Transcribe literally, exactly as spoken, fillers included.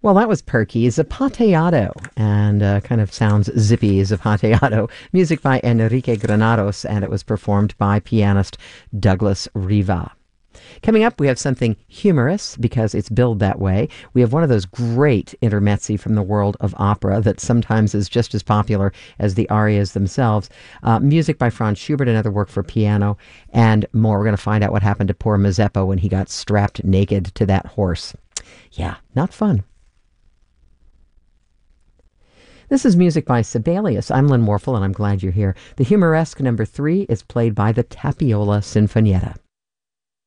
Well, that was perky. Zapateado, and uh, kind of sounds zippy, Zapateado. Music by Enrique Granados, and it was performed by pianist Douglas Riva. Coming up, we have something humorous because it's billed that way. We have one of those great intermezzi from the world of opera that sometimes is just as popular as the arias themselves. Uh, music by Franz Schubert, another work for piano, and more. We're going to find out what happened to poor Mazeppa when he got strapped naked to that horse. Yeah, not fun. This is music by Sibelius. I'm Lynn Warfel, and I'm glad you're here. The Humoresque number three is played by the Tapiola Sinfonietta.